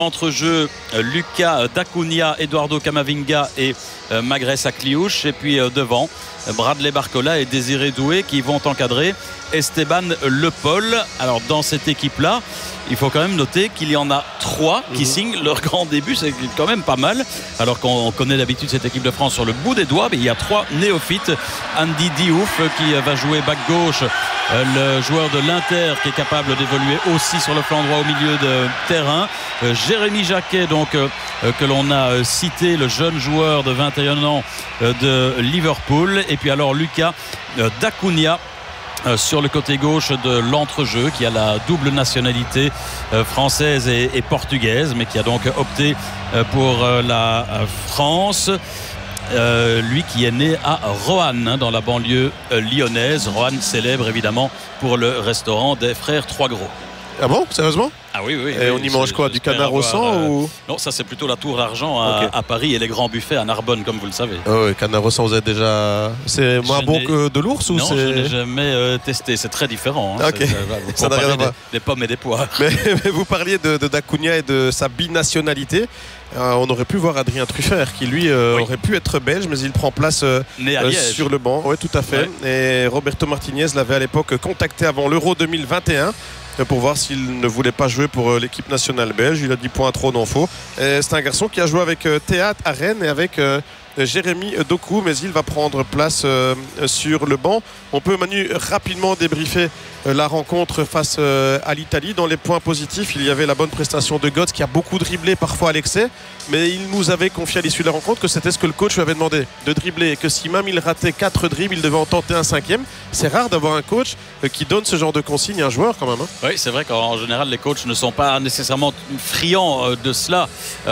Entre jeux, Lucas Dacunia, Eduardo Camavinga et Magresse Akliouche. Et puis devant, Bradley Barcola et Désiré Doué qui vont encadrer Esteban Le Paul. Alors dans cette équipe-là, il faut quand même noter qu'il y en a 3 qui signent leur grand début. C'est quand même pas mal. Alors qu'on connaît d'habitude cette équipe de France sur le bout des doigts. Mais il y a 3 néophytes. Andy Diouf qui va jouer back gauche. Le joueur de l'Inter qui est capable d'évoluer aussi sur le flanc droit au milieu de terrain. Jérémy Jacquet donc que l'on a cité, le jeune joueur de 21 ans de Liverpool. Et puis alors Lucas Dacunia sur le côté gauche de l'entrejeu, qui a la double nationalité française et portugaise, mais qui a donc opté pour la France. Lui qui est né à Roanne, dans la banlieue lyonnaise. Roanne célèbre évidemment pour le restaurant des frères Trois Gros. Ah bon, sérieusement? Ah oui, oui. Et on y mange quoi? Du canard au sang ou... Non, ça c'est plutôt la Tour d'Argent à Paris et les grands buffets à Narbonne, comme vous le savez. Oh, oui, canard au sang, vous êtes déjà... C'est moins bon que de l'ours ou non, c'est... je n'ai jamais testé. C'est très différent. Hein. Okay. Ça n'a rien à voir. Des pommes et des poires. Mais vous parliez de Dacunia et de sa binationalité. On aurait pu voir Adrien Truffert qui lui aurait pu être belge, mais il prend place sur le banc. Oui, tout à fait. Ouais. Et Roberto Martinez l'avait à l'époque contacté avant l'Euro 2021 pour voir s'il ne voulait pas jouer pour l'équipe nationale belge. Il a dit point trop d'infos. C'est un garçon qui a joué avec Théâtre à Rennes et avec Jérémy Doku, mais il va prendre place sur le banc. On peut, Manu, rapidement débriefer la rencontre face à l'Italie. Dans les points positifs, il y avait la bonne prestation de Götze qui a beaucoup dribblé, parfois à l'excès, mais il nous avait confié à l'issue de la rencontre que c'était ce que le coach lui avait demandé, de dribbler, et que si même il ratait 4 dribbles, il devait en tenter un 5e. C'est rare d'avoir un coach qui donne ce genre de consigne à un joueur quand même. Hein. Oui, c'est vrai qu'en général les coachs ne sont pas nécessairement friands de cela.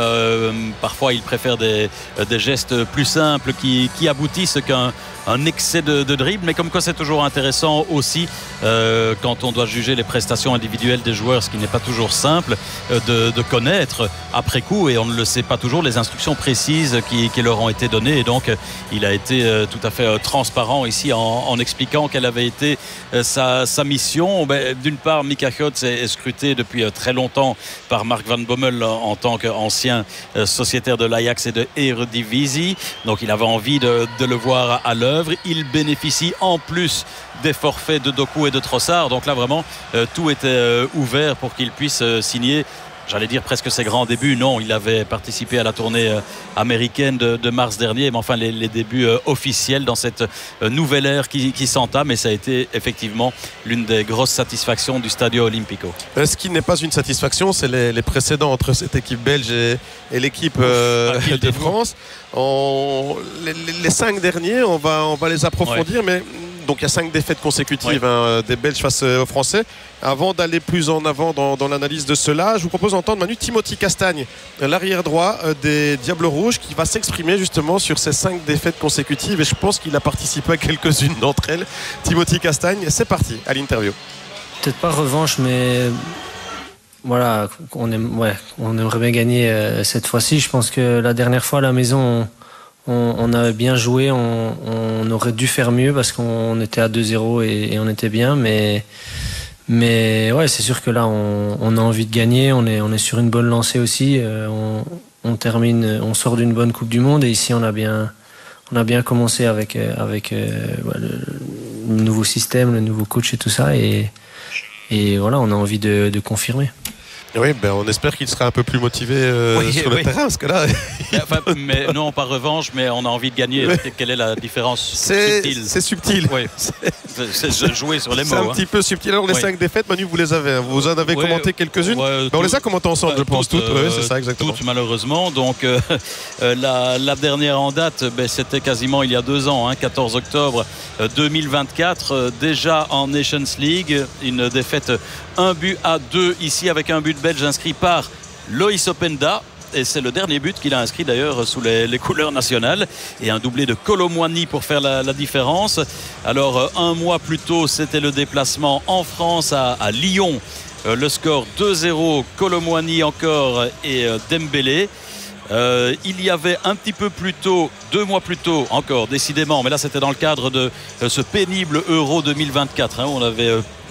Parfois ils préfèrent des gestes plus simples qui aboutissent qu'un excès de dribble, mais comme quoi c'est toujours intéressant aussi quand on doit juger les prestations individuelles des joueurs, ce qui n'est pas toujours simple de connaître après coup, et on ne le sait pas toujours, les instructions précises qui leur ont été données. Et donc il a été tout à fait transparent ici en expliquant quelle avait été sa mission. D'une part, Mika Götze est scruté depuis très longtemps par Mark Van Bommel en tant qu'ancien sociétaire de l'Ajax et de Eredivisie, donc il avait envie de le voir à l'œuvre. Il bénéficie en plus des forfaits de Doku et de Trossard, donc là vraiment tout était ouvert pour qu'il puisse signer, j'allais dire presque ses grands débuts. Non, il avait participé à la tournée américaine de mars dernier, mais enfin les débuts officiels dans cette nouvelle ère qui s'entame, et ça a été effectivement l'une des grosses satisfactions du Stadio Olimpico. Ce qui n'est pas une satisfaction, c'est les précédents entre cette équipe belge et l'équipe de France. Les 5 derniers, on va les approfondir, mais donc il y a 5 défaites consécutives des Belges face aux Français. Avant d'aller plus en avant dans l'analyse de cela, je vous propose d'entendre Manu Timothy Castagne, l'arrière droit des Diables Rouges, qui va s'exprimer justement sur ces 5 défaites consécutives, et je pense qu'il a participé à quelques-unes d'entre elles. Timothy Castagne, c'est parti à l'interview. Peut-être pas revanche, mais voilà, on aimerait bien gagner cette fois-ci. Je pense que la dernière fois à la maison, on avait bien joué, on aurait dû faire mieux parce qu'on était à 2-0 et on était bien, mais ouais, c'est sûr que là on a envie de gagner, on est sur une bonne lancée aussi, on sort d'une bonne Coupe du Monde, et ici on a bien commencé avec le nouveau système, le nouveau coach et tout ça, et voilà, on a envie de confirmer. Oui, on espère qu'il sera un peu plus motivé sur le terrain, parce que là... mais non, pas revanche, mais on a envie de gagner. Quelle est la différence? C'est subtil. Oui. C'est jouer sur les mots. C'est un petit peu subtil. Alors les 5 défaites, Manu, vous les avez. Vous en avez commenté quelques-unes. On les a commentées ensemble, je pense. Toutes. C'est ça, exactement. Toutes, malheureusement. Donc la dernière en date, c'était quasiment il y a 2 ans, 14 octobre 2024. Déjà en Nations League, une défaite 1-2 ici, avec un but belge inscrit par Loïs Openda, et c'est le dernier but qu'il a inscrit d'ailleurs sous les couleurs nationales, et un doublé de Kolo Muani pour faire la différence. Alors 1 mois plus tôt, c'était le déplacement en France à Lyon, le score 2-0, Kolo Muani encore et Dembélé. Il y avait un petit peu plus tôt, 2 mois plus tôt encore, décidément, mais là c'était dans le cadre de ce pénible Euro 2024, on avait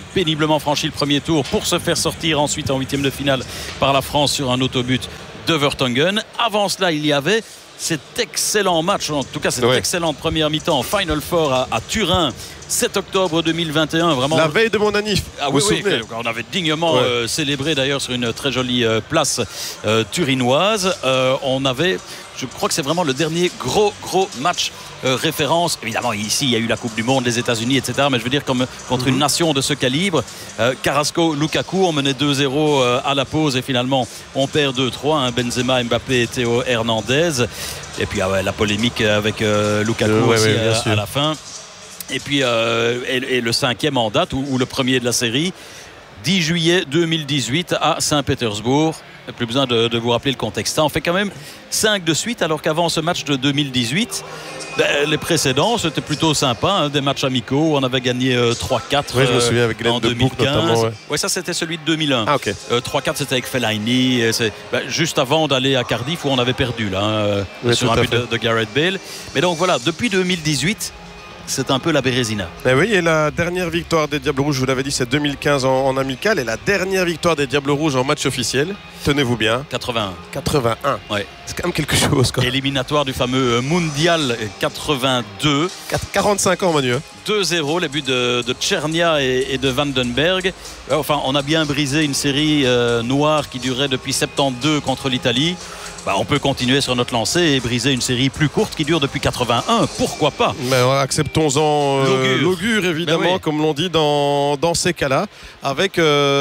péniblement franchi le premier tour pour se faire sortir ensuite en 8e de finale par la France sur un autobut de Vertonghen. Avant cela, il y avait cet excellent match, en tout cas cette excellente première mi-temps, Final Four à Turin, 7 octobre 2021. Vraiment, la veille de mon anniv. Ah oui, on avait dignement célébré d'ailleurs sur une très jolie place turinoise. On avait, je crois que c'est vraiment le dernier gros match référence. Évidemment, ici, il y a eu la Coupe du Monde, les États-Unis, etc. Mais je veux dire, comme contre une nation de ce calibre, Carrasco, Lukaku, on menait 2-0 à la pause et finalement, on perd 2-3. Benzema, Mbappé et Théo Hernandez. Et puis, la polémique avec Lukaku aussi à la fin. Et puis, et le 5e en date, ou le premier de la série, 10 juillet 2018 à Saint-Pétersbourg. Plus besoin de vous rappeler le contexte. Ça en fait quand même 5 de suite, alors qu'avant ce match de 2018, les précédents, c'était plutôt sympa. Des matchs amicaux, on avait gagné 3-4 je me souviens avec en 2015. Oui, ça c'était celui de 2001. 3-4 c'était avec Fellaini. Juste avant d'aller à Cardiff où on avait perdu là, sur un but de Gareth Bale. Mais donc voilà, depuis 2018, c'est un peu la Bérésina. Et la dernière victoire des Diables Rouges, je vous l'avais dit, c'est 2015 en amical. Et la dernière victoire des Diables Rouges en match officiel, tenez-vous bien, 81. Ouais. C'est quand même quelque chose. Éliminatoire du fameux Mondial 82. 45 ans, Manu. 2-0, les buts de Tchernia et de Vandenberg. Enfin, on a bien brisé une série noire qui durait depuis 72 contre l'Italie. On peut continuer sur notre lancée et briser une série plus courte qui dure depuis 81. Pourquoi pas ? Mais acceptons-en l'augure, évidemment, comme l'on dit dans ces cas-là, avec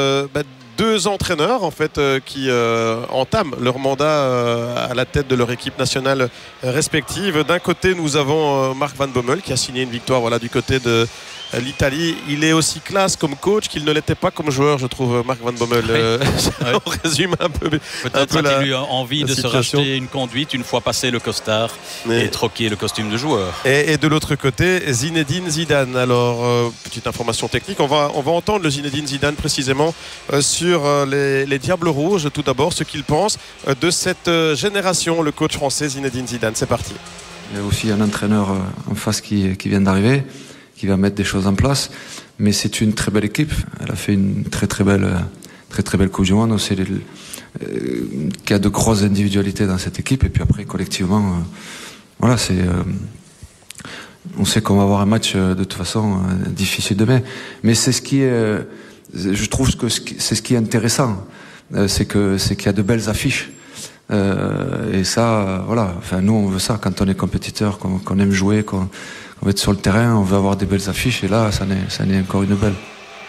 2 entraîneurs en fait qui entament leur mandat à la tête de leur équipe nationale respective. D'un côté, nous avons Mark Van Bommel qui a signé une victoire du côté de l'Italie. Il est aussi classe comme coach qu'il ne l'était pas comme joueur, je trouve, Mark Van Bommel. On résume un peu. Peut-être a-t-il eu envie de se racheter une conduite une fois passé le costard et troquer le costume de joueur. Et de l'autre côté, Zinedine Zidane. Alors, petite information technique, on va entendre le Zinedine Zidane précisément sur les Diables Rouges. Tout d'abord, ce qu'il pense de cette génération, le coach français Zinedine Zidane. C'est parti. Il y a aussi un entraîneur en face qui vient d'arriver, qui va mettre des choses en place, mais c'est une très belle équipe. Elle a fait une très belle Coupe du Monde. On sait qu'il y a de grosses individualités dans cette équipe, et puis après collectivement, on sait qu'on va avoir un match de toute façon difficile demain. Mais c'est ce qui est, je trouve que c'est ce qui est intéressant, c'est qu'il y a de belles affiches. Et ça, nous on veut ça quand on est compétiteur, qu'on aime jouer, qu'on veut être sur le terrain, on veut avoir des belles affiches, et là, ça n'est encore une belle.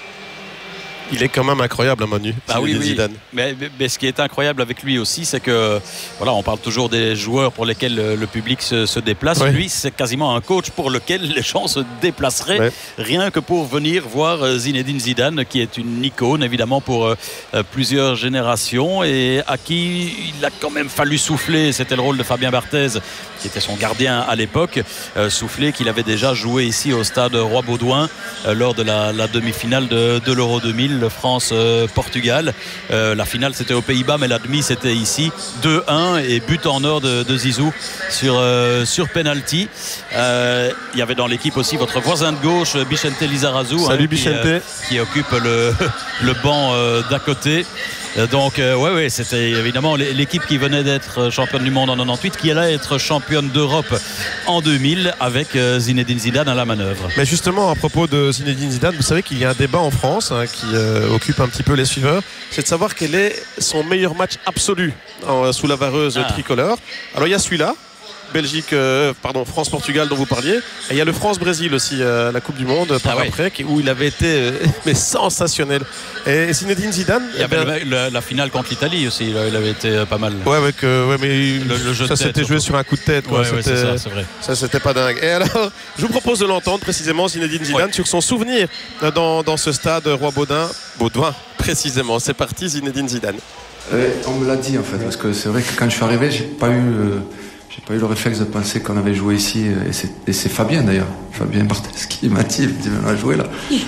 Il est quand même incroyable, Manu. Zidane. Mais ce qui est incroyable avec lui aussi, c'est que, on parle toujours des joueurs pour lesquels le public se déplace. Ouais. Lui, c'est quasiment un coach pour lequel les gens se déplaceraient, rien que pour venir voir Zinedine Zidane, qui est une icône, évidemment, pour plusieurs générations, et à qui il a quand même fallu souffler. C'était le rôle de Fabien Barthez, qui était son gardien à l'époque, souffler qu'il avait déjà joué ici au stade Roi-Baudouin lors de la demi-finale de l'Euro 2000. France-Portugal. La finale c'était aux Pays-Bas, mais la demi c'était ici. 2-1 et but en or de Zizou sur penalty. Il y avait dans l'équipe aussi votre voisin de gauche, Bichente Lizarazu. Salut Bichente. Qui occupe le banc d'à côté. Donc c'était évidemment l'équipe qui venait d'être championne du monde en 98, qui allait être championne d'Europe en 2000 avec Zinedine Zidane à la manœuvre. Mais justement, à propos de Zinedine Zidane, vous savez qu'il y a un débat en France qui occupe un petit peu les suiveurs, c'est de savoir quel est son meilleur match absolu sous la vareuse tricolore. Alors il y a celui-là, France-Portugal dont vous parliez, et il y a le France-Brésil aussi, la Coupe du Monde après, où il avait été sensationnel. Et Zinedine Zidane, il y avait la finale contre l'Italie aussi, il avait été pas mal. Mais le jeu ça s'était joué sur un coup de tête, quoi. C'est vrai. Ça c'était pas dingue. Et alors, je vous propose de l'entendre précisément, Zinedine Zidane, sur son souvenir dans ce stade Roi-Baudouin, précisément. C'est parti, Zinedine Zidane. On me l'a dit en fait, parce que c'est vrai que quand je suis arrivé, j'ai pas eu le réflexe de penser qu'on avait joué ici, et c'est Fabien d'ailleurs, Fabien Barthez qui m'a dit on a joué là.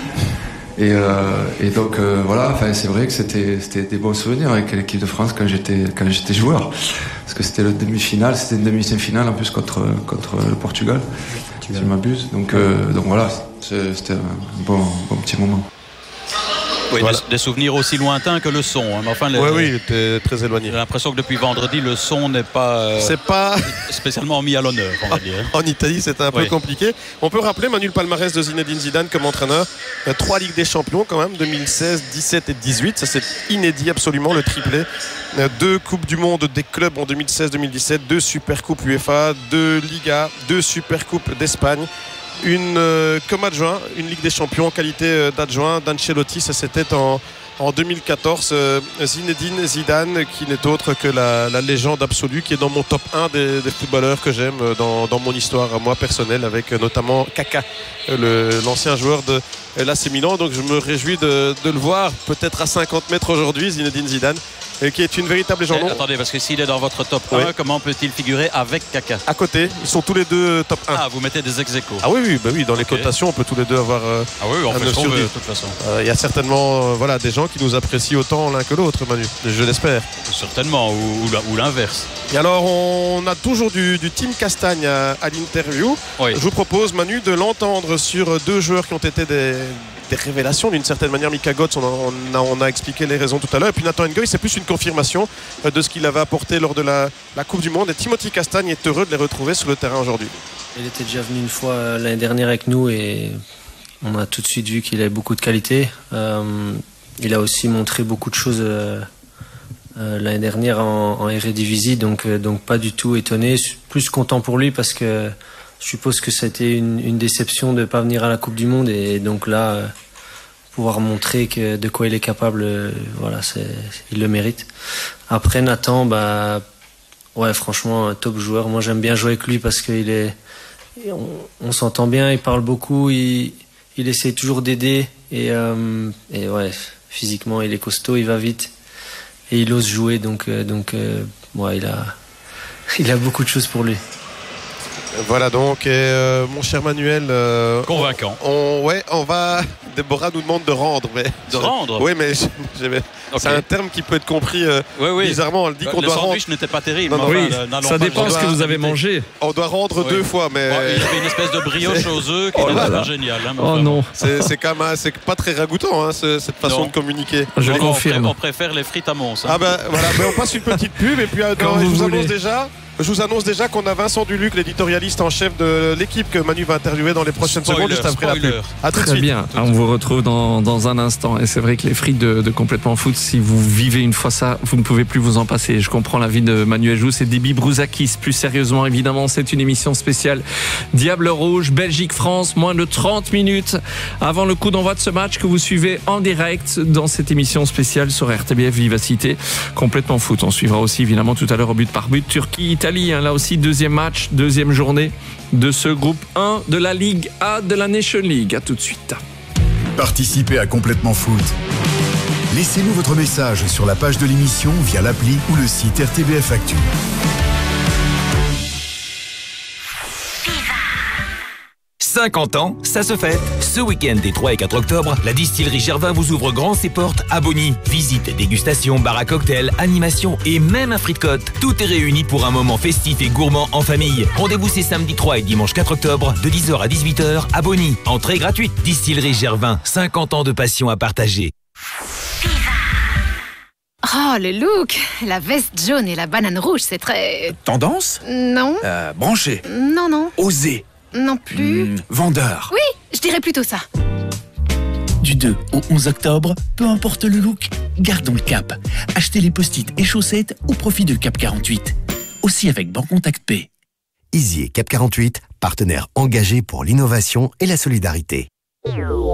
Et donc c'est vrai que c'était des bons souvenirs avec l'équipe de France quand j'étais joueur, parce que c'était c'était une demi-finale en plus contre le Portugal, si je m'abuse. Donc voilà, c'était un bon petit moment. Oui, voilà. Des souvenirs aussi lointains que le son. Hein. Enfin, oui, il était très éloigné. J'ai l'impression que depuis vendredi, le son n'est pas, spécialement mis à l'honneur, on va dire. En Italie, c'était un peu compliqué. On peut rappeler, Manu, le palmarès de Zinedine Zidane comme entraîneur. 3 Ligues des Champions quand même, 2016, 17 et 18. Ça, c'est inédit absolument, le triplé. 2 Coupes du Monde des clubs en 2016-2017, 2 Supercoupes UEFA, 2 Liga, 2 Supercoupes d'Espagne. Comme adjoint, une Ligue des Champions en qualité d'adjoint d'Ancelotti. Ça, c'était en 2014. Zinedine Zidane, qui n'est autre que la légende absolue, qui est dans mon top 1 des footballeurs que j'aime dans mon histoire, moi personnelle, avec notamment Kaka, l'ancien joueur de l'AC Milan. Donc je me réjouis de le voir peut-être à 50 mètres aujourd'hui, Zinedine Zidane, qui est une véritable légende. Attendez, parce que s'il est dans votre top 1, comment peut-il figurer avec Kaka? À côté, ils sont tous les deux top 1. Ah, vous mettez des ex-aequo. Ah oui, dans les cotations, on peut tous les deux avoir on peut trouver, de toute façon. Il y a certainement des gens qui nous apprécient autant l'un que l'autre, Manu, je l'espère. Certainement, ou l'inverse. Et alors, on a toujours du Team Castagne à l'interview. Je vous propose, Manu, de l'entendre sur 2 joueurs qui ont été des révélations d'une certaine manière. Mika Götze, on a expliqué les raisons tout à l'heure, et puis Nathan Ngoy, c'est plus une confirmation de ce qu'il avait apporté lors de la Coupe du Monde, et Timothy Castagne est heureux de les retrouver sur le terrain aujourd'hui. Il était déjà venu une fois l'année dernière avec nous et on a tout de suite vu qu'il avait beaucoup de qualité. Il a aussi montré beaucoup de choses l'année dernière en Eredivisie, donc pas du tout étonné, plus content pour lui parce que je suppose que ça a été une déception de ne pas venir à la Coupe du Monde, et donc là, pouvoir montrer de quoi il est capable, il le mérite. Après Nathan, franchement, un top joueur. Moi, j'aime bien jouer avec lui parce on s'entend bien, il parle beaucoup, il essaie toujours d'aider, et physiquement, il est costaud, il va vite et il ose jouer, donc il a beaucoup de choses pour lui. Voilà donc, mon cher Manuel, convaincant. On va. Déborah nous demande de rendre, mais rendre. Oui, mais c'est un terme qui peut être compris bizarrement. Elle dit qu'on doit rendre. Le sandwich n'était pas terrible. Ça dépend ce que vous avez mangé. On doit rendre 2 fois, mais il y avait une espèce de brioche aux œufs qui n'était pas géniale. Non. C'est quand même, c'est pas très ragoûtant, cette façon de communiquer. Je confirme. On préfère les frites à Mons. Ah ben voilà, mais on passe une petite pub et puis je vous annonce déjà qu'on a Vincent Duluc, l'éditorialiste en chef de l'équipe que Manu va interviewer dans les prochaines secondes, juste après la pub. À tout de suite. Très bien, on vous retrouve dans un instant. Et c'est vrai que les frites de Complètement Foot, si vous vivez une fois ça, vous ne pouvez plus vous en passer. Je comprends l'avis de Manuel Jousse et Déby Brouzakis. Plus sérieusement, évidemment, c'est une émission spéciale Diable Rouge, Belgique-France, moins de 30 minutes avant le coup d'envoi de ce match que vous suivez en direct dans cette émission spéciale sur RTBF Vivacité Complètement Foot. On suivra aussi évidemment tout à l'heure au but par but Turquie-Italie. Là aussi, 2e match, 2e journée de ce groupe 1 de la Ligue A de la Nation League. À tout de suite. Participez à Complètement Foot. Laissez-nous votre message sur la page de l'émission via l'appli ou le site RTBF Actu. 50 ans, ça se fête. Ce week-end des 3 et 4 octobre, la distillerie Gervin vous ouvre grand ses portes à Bonny. Visite, dégustation, bar à cocktail, animation et même un frite-côte. Tout est réuni pour un moment festif et gourmand en famille. Rendez-vous ces samedi 3 et dimanche 4 octobre de 10h à 18h à Bonny. Entrée gratuite. Distillerie Gervin, 50 ans de passion à partager. Oh, le look! La veste jaune et la banane rouge, c'est très... Tendance? Non. Branché? Non. Osé? Non plus. Vendeur? Oui, je dirais plutôt ça. Du 2 au 11 octobre, peu importe le look, gardons le cap. Achetez les post-it et chaussettes au profit de Cap 48. Aussi avec Bancontact P. Isier Cap 48, partenaire engagé pour l'innovation et la solidarité.